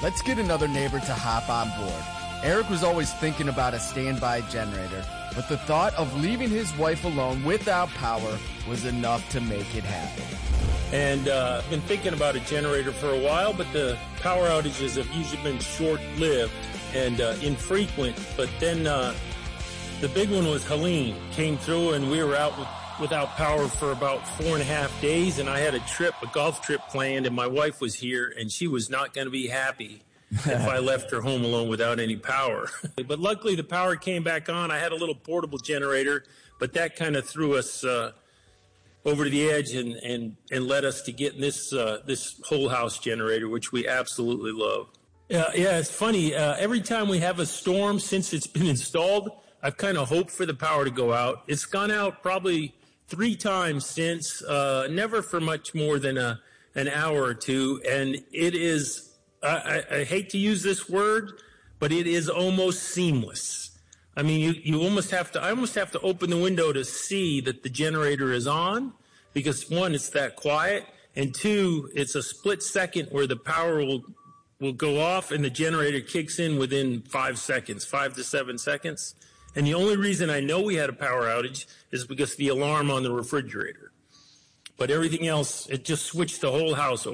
Let's get another neighbor to hop on board. Eric was always thinking about a standby generator, but the thought of leaving his wife alone without power was enough to make it happen. And I've been thinking about a generator for a while, but the power outages have usually been short-lived and infrequent. But then the big one was Helene. Came through, and we were out without power for about 4.5 days, and I had a golf trip planned, and my wife was here, and she was not going to be happy if I left her home alone without any power. But luckily, the power came back on. I had a little portable generator, but that kind of threw us over the edge and led us to getting this whole house generator, which we absolutely love. Yeah, it's funny. Every time we have a storm since it's been installed, I've kind of hoped for the power to go out. It's gone out probably 3 times since, never for much more than an hour or two, and it is. I hate to use this word, but it is almost seamless. I mean, I almost have to open the window to see that the generator is on, because 1, it's that quiet, and 2, it's a split second where the power will go off and the generator kicks in within 5 seconds, 5 to 7 seconds. And the only reason I know we had a power outage is because of the alarm on the refrigerator. But everything else, it just switched the whole house